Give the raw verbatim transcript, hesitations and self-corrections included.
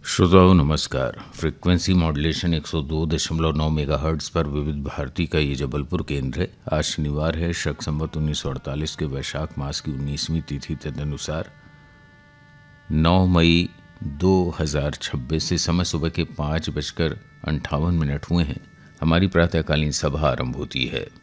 श्रोताओं नमस्कार। Frequency modulation एक सौ दो दशमलव नौ मेगाहर्ट्ज़ पर विविध भारती का ये जबलपुर केंद्र है। आज शनिवार है, शक संवत उन्नीस सौ अड़तालीस के वैशाख मास की उन्नीसवीं तिथि तदनुसार नौ मई दो हज़ार छब्बीस से समय सुबह के पाँच बजकर अंठावन मिनट हुए हैं। हमारी प्रातःकालीन सभा आरंभ होती है।